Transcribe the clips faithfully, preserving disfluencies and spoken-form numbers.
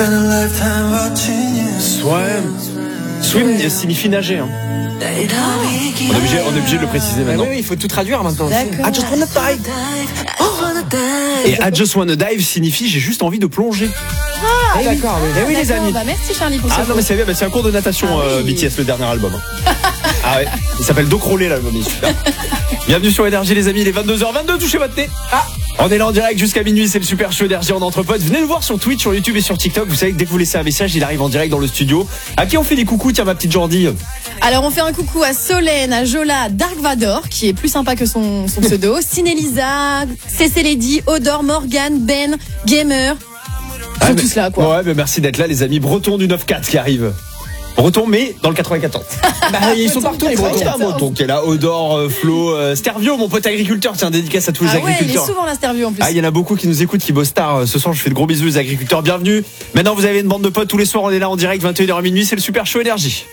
Swim. Swim signifie nager. Hein. On est obligé, on est obligé de le préciser maintenant. Oui, oui, il faut tout traduire maintenant. D'accord. I just wanna dive. Oh. Et I just wanna dive signifie j'ai juste envie de plonger. Ah, Eh, d'accord. Oui. Eh oui, les d'accord. amis. Bah, merci Charlie pour Ah ce non mais c'est bien, bah, c'est un cours de natation Ah, euh, oui. B T S, le dernier album. Hein. Ah ouais, il s'appelle Dos Crawlé l'album, il est super. Bienvenue sur Énergie les amis, il est vingt-deux heures vingt-deux, touchez votre thé. Ah, on est là en direct jusqu'à minuit, c'est le super show Énergie en entre potes. Venez le voir sur Twitch, sur YouTube et sur TikTok. Vous savez que dès que vous laissez un message, il arrive en direct dans le studio. À qui on fait des coucous, tiens ma petite Jordi? Alors on fait un coucou à Solène, à Jola, Dark Vador qui est plus sympa que son, son pseudo, Cinélisa, Cécé Lady, Odor, Morgan, Ben, Gamer. Ils sont Ah, mais- tous là quoi. Ouais, mais merci d'être là les amis. Breton du neuf quatre qui arrive. Breton mais dans le quatre-vingt-quatorze. Bah, ils sont partout les Bretons. Breton, Breton qui est là, Odor, euh, Flo, euh, Stervio, mon pote agriculteur. Tiens, dédicace à tous les Ah ouais, il est agriculteurs. souvent là, Stervio en plus. Ah, il y en a beaucoup qui nous écoutent, qui bossent tard. Ce soir, je fais de gros bisous les agriculteurs. Bienvenue. Maintenant, vous avez une bande de potes tous les soirs. On est là en direct, vingt et une heures à minuit. C'est le super show Énergie.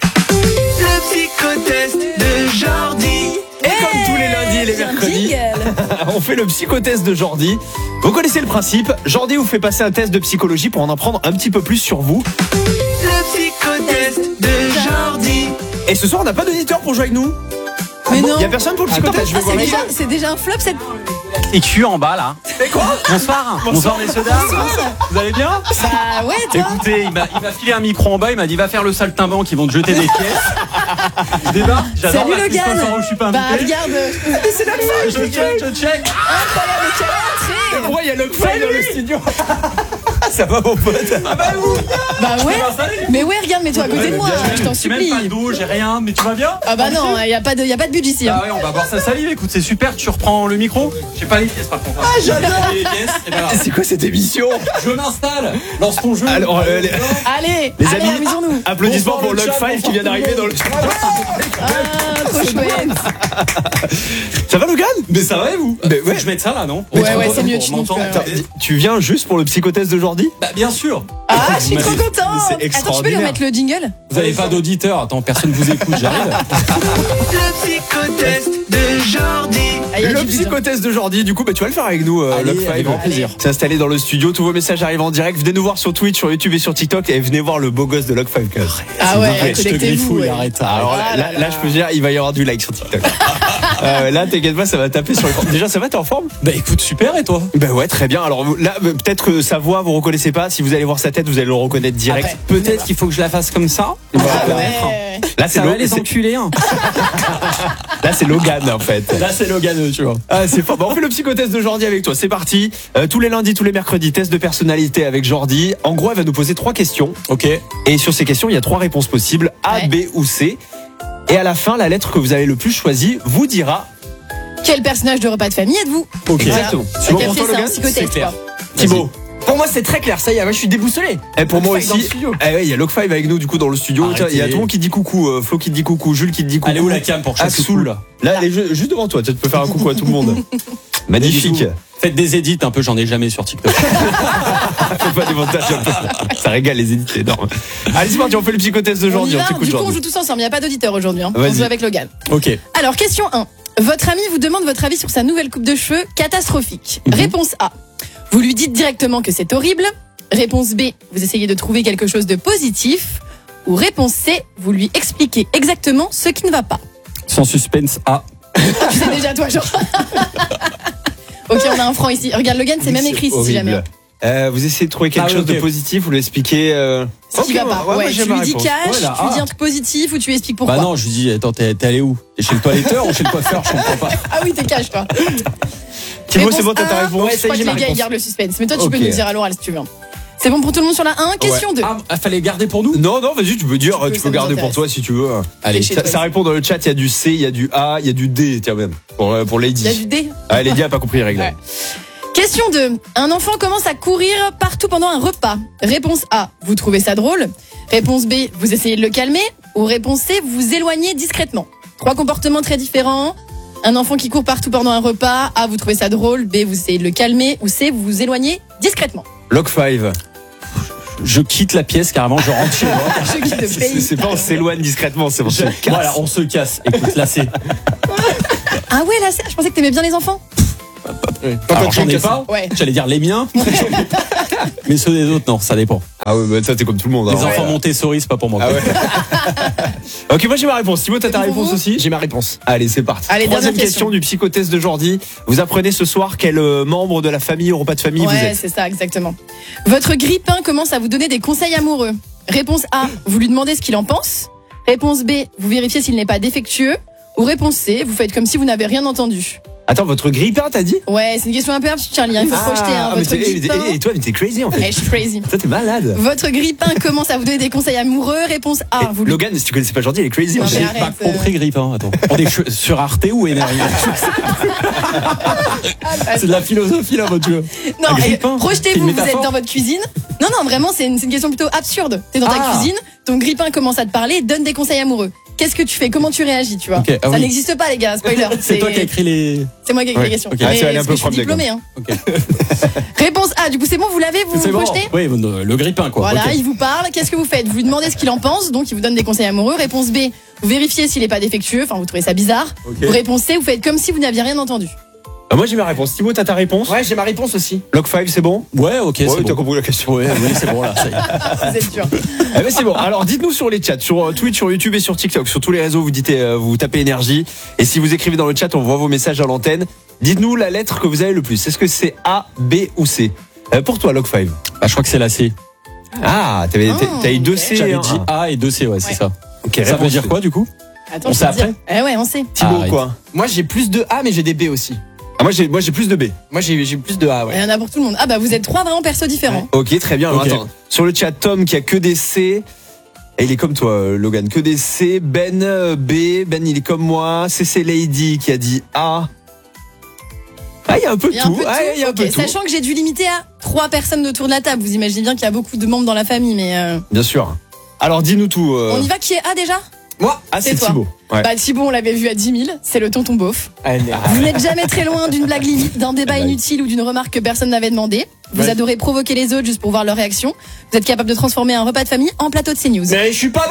Le psychotest de Jordi. Et comme tous les lundis et les J'ai un mercredis, jingle. on fait le psychotest de Jordi. Vous connaissez le principe. Jordi vous fait passer un test de psychologie pour en apprendre un petit peu plus sur vous. Le psychotest de Jordi. Et ce soir, on n'a pas d'auditeur pour jouer avec nous. Mais non. Il y a personne pour le psychotest. Je vais Ah, voir c'est, qui. déjà, c'est déjà un flop cette. Et Q en bas là. Mais quoi? Bonsoir. Bonsoir messieurs dames. Vous allez bien? Bah ouais, toi. Écoutez, il m'a, il m'a filé un micro en bas, il m'a dit va faire le saltimbanque, ils vont te jeter des pièces. Je débarque, j'adore Salut la Logan. Christophe, je suis pas Bah invité. regarde. C'est la Je check, je check. Incroyable, quelle entrée. Pourquoi il y a le fly dans le studio? Ça va mon pote? Bah ouais. Mais ouais, regarde, mets-toi à côté de moi, je t'en J'ai même supplie. pas de dos, j'ai rien, mais tu vas bien? Ah bah non, il y a pas de, y a pas de budget ici. hein. Ah ouais, on va boire sa salive, écoute, c'est super, tu reprends le micro? J'ai pas les pièces par contre. Ah, j'adore les pièces, et ben là, C'est quoi cette émission? je m'installe, lance ton jeu. Alors, euh, les, Allez, les allez, amis, amusons-nous. applaudissements Bonsoir, pour le Log chat, cinq qui vient bonsoir d'arriver tout dans le le Ah, trop chouette. Ça va Logan? Mais ça va et vous? Mais Faut ouais. que je mette ça là, non? Ouais, ouais, Pour c'est mieux, tu m'entendre. nous fais, Attends, tu viens juste pour le psychotest de Jordi? Bah bien sûr. Ah, je suis trop Mais contente. c'est Attends, tu peux lui extraordinaire. remettre le jingle? Vous avez pas d'auditeur, attends, personne vous écoute, j'arrive. Le psychotest de Jordi. Ah, y a Le du buzz, hein. psychotest de Jordi, du coup, bah, tu vas le faire avec nous, euh, Allez, Log cinq. avec grand plaisir. C'est installé dans le studio, tous vos messages arrivent en direct. Venez nous voir sur Twitch, sur YouTube et sur TikTok et venez voir le beau gosse de Log cinq. Ah ouais, Je te connectez-vous. griffouille, ouais. arrête. Alors là, Ah là, là là, là. je peux dire, il va y avoir du like sur TikTok. euh, là, t'inquiète pas, ça va taper sur le. Déjà, ça va, t'es en forme? Bah écoute, super, et toi? Ben ouais, très bien. Alors là, peut-être que sa voix, vous reconnaissez pas. Si vous allez voir sa tête, vous allez le reconnaître direct. Après, peut-être qu'il faut que je la fasse comme ça. Ah ouais. Là, c'est Ça va Lo- les c'est- enculés, hein. là, c'est Logan en fait. Là, c'est Loganeux, tu vois. Ah, c'est fort. Bon, on fait le psychotest de Jordi avec toi. C'est parti. Euh, tous les lundis, tous les mercredis, test de personnalité avec Jordi. En gros, elle va nous poser trois questions. Ok. Et sur ces questions, il y a trois réponses possibles A, Ouais. B ou C. Et à la fin, la lettre que vous avez le plus choisie vous dira. Quel personnage de repas de famille êtes-vous? Ok. Exactement. Voilà. C'est bon Ok, pour toi, c'est ça, un Logan? psychotest, C'est clair. quoi. Thibaut. Pour moi, c'est très clair. Ça y est, moi, je suis déboussolé. Et pour moi Log cinq dans le aussi. studio. Eh ouais, il y a Log cinq avec nous du coup dans le studio. Arrêtez. Tiens, il y a tout le monde qui dit coucou. euh, Flo qui te dit coucou. Jules qui te dit coucou. Allez où la cam pour que je fasse Axoul. coucou, là? Là, elle est ju- juste devant toi. Tu peux faire un coucou à tout le monde. Magnifique. Des bisous. Faites des edits un peu, j'en ai jamais sur TikTok. Fais pas des montages un peu. Ça régale les édits, c'est énorme. Allez, c'est parti, on fait le psychotest de On y Jordi. On va, t'écoute du coup, on Jordi. joue tous ensemble. Il n'y a pas d'auditeur aujourd'hui. Hein. On Vas-y. joue avec Logan. Ok. Alors, question un. Votre ami vous demande votre avis sur sa nouvelle coupe de cheveux catastrophique. Mhm. Réponse A. Vous lui dites directement que c'est horrible. Réponse B. Vous essayez de trouver quelque chose de positif. Ou réponse C. Vous lui expliquez exactement ce qui ne va pas. Sans suspense A. Tu sais déjà toi, genre. Ok, on a un franc ici. Regarde, Logan, c'est même écrit si horrible. jamais. Euh, vous essayez de trouver quelque Ah oui, chose ok. de positif, vous l'expliquez. Euh... Ce qui ok, va pas. ouais, Ouais, moi, tu j'aime lui la dis réponse. cash, Ouais, là, tu lui dis ah. un truc positif ou tu lui expliques pourquoi. Bah non, je lui dis, attends, t'es, t'es allé où? T'es chez le toiletteur ou chez le coiffeur? Je comprends pas. Ah oui, t'es cash, toi. Thibaut, c'est bon, t'as Réponse ta A. réponse? Ouais, Je ça y crois est, que j'ai ma les gars, ils réponse. gardent le suspense. Mais toi, tu peux Ok. nous dire à l'oral si tu veux. C'est bon pour tout le monde sur la un. Question deux. Ah, fallait garder pour nous? Non, non, vas-y, tu peux dire, Tu peux, tu ça peux nous garder pour intéresse. toi si tu veux. Allez. Chez Ça, toi ça aussi. répond dans le chat, il y a du C, il y a du A, il y a du D, tiens même, pour, euh, pour Lady. Il y a du D. Ah, Lady a pas compris les règles. Ouais. Question deux. Un enfant commence à courir partout pendant un repas. Réponse A. Vous trouvez ça drôle. Réponse B. Vous essayez de le calmer. Ou réponse C. Vous vous éloignez discrètement. Trois comportements très différents. Un enfant qui court partout pendant un repas. A. Vous trouvez ça drôle. B. Vous essayez de le calmer. Ou C. Vous vous éloignez discrètement. Log cinq. Je quitte la pièce carrément, je rentre chez moi. Je quitte le C'est pays. c'est pas on s'éloigne discrètement, c'est on se Je- casse. Voilà, on se casse. Écoute, là c'est. Ah ouais, là, c'est- je pensais que t'aimais bien les enfants. Alors j'en ai pas. Ouais. J'allais dire les miens. Mais ceux des autres, non, ça dépend. Ah ouais, bah ça t'es comme tout le monde. Les hein. enfants Ouais. Montessori, c'est pas pour moi. Ah ouais. Ok, moi j'ai ma réponse. Thibaut, t'as ta pour réponse vous aussi? J'ai ma réponse. Allez, c'est parti. Allez, Troisième dernière question question. du psychotest de Jordi. Vous apprenez ce soir quel euh, membre de la famille ou repas de famille vous Ouais, êtes. c'est ça, exactement. Votre grippin commence à vous donner des conseils amoureux. Réponse A, vous lui demandez ce qu'il en pense. Réponse B, vous vérifiez s'il n'est pas défectueux. Ou réponse C, vous faites comme si vous n'avez rien entendu. Attends, votre grippin, t'as dit? Ouais, c'est une question un peu absurde, Charlie, hein, il faut se projeter. Hein. Ah, mais Votre t'es- et, grippin... et- et toi, mais t'es crazy en fait. Ouais, je suis crazy. Toi, t'es malade. Votre grippin commence à vous donner des conseils amoureux. Réponse A, Et vous lui... Logan, si tu connaissais pas Jordi, il est crazy. Non, en mais fait. J'ai arrête, pas compris grippe, hein. Attends. On est che- sur Arte ou Énergie? C'est de la philosophie là, votre jeu. Non, Un et grippin, c'est projetez-vous, une vous êtes métaphore. dans votre cuisine. Non, non, vraiment, c'est une, c'est une question plutôt absurde. T'es dans ta Ah. cuisine, ton grippin commence à te parler, donne des conseils amoureux. Qu'est-ce que tu fais? Comment tu réagis, tu vois? Ok, ah Ça oui. n'existe pas, les gars, spoiler. C'est toi qui as écrit les. C'est moi qui ai écrit Ouais, les questions. ok. Ah, Mais c'est allé un parce peu que je suis problème, diplômée. Hein. Ok. Réponse A, du coup, c'est bon, vous l'avez, vous vous C'est bon. projetez? Oui, le grippin quoi. Voilà, Ok. il vous parle. Qu'est-ce que vous faites? Vous lui demandez ce qu'il en pense, donc il vous donne des conseils amoureux. Réponse B, vous vérifiez s'il n'est pas défectueux, enfin vous trouvez ça bizarre. Ok. Ou réponse C, vous faites comme si vous n'aviez rien entendu. Ah, moi j'ai ma réponse. Thibaut, t'as ta réponse? Ouais, j'ai ma réponse aussi. Lock five, c'est bon? Ouais, ok, Ouais, c'est t'as bon. compris la question. Ouais, oui, c'est bon là. ça y est. Vous êtes dur. Eh ben c'est bon. Alors dites-nous sur les chats, sur euh, Twitch, sur YouTube et sur TikTok, sur tous les réseaux, vous dites, euh, vous tapez énergie. Et si vous écrivez dans le chat, on voit vos messages à l'antenne. Dites-nous la lettre que vous avez le plus. Est-ce que c'est A, B ou C? Euh, Pour toi, Lock five. Ah, je crois que c'est la C. Ah, t'avais, Ah, t'as eu deux ok. C. J'avais hein. dit A et deux C, ouais, c'est Ouais. ça. Ok, Ça veut réponse dire C. quoi du coup? Attends, On je sait vais te dire. après Eh ouais, on sait. Thibaut, Arrête. quoi? Moi, j'ai plus de A, mais j'ai des B aussi. Ah, moi j'ai, moi j'ai plus de B. Moi, j'ai j'ai plus de A, Il ouais. y en a pour tout le monde. Ah bah vous êtes trois vraiment persos différents. Ok, très bien. Alors Ok. attends. Sur le chat, Tom qui a que des C. Et il est comme toi, euh, Logan, que des C. Ben, euh, B. Ben, il est comme moi. C C Lady qui a dit A. Ah, il y a un peu de Il y a un tout. peu de Ah, tout. il y a un Ok, peu de tout. sachant que j'ai dû limiter à trois personnes autour de la table. Vous imaginez bien qu'il y a beaucoup de membres dans la famille, mais euh, Bien sûr. Alors dis-nous tout. euh. on y va. Qui est A déjà? Moi, Ah, c'est c'est toi. Thibaut. Ouais. Bah Thibaut, on l'avait vu à dix mille. C'est le tonton beauf. allez. Vous n'êtes jamais très loin d'une blague limite, d'un débat inutile ou d'une remarque que personne n'avait demandé. Vous Ouais. adorez provoquer les autres juste pour voir leur réaction. Vous êtes capable de transformer un repas de famille en plateau de CNews. Mais je suis pas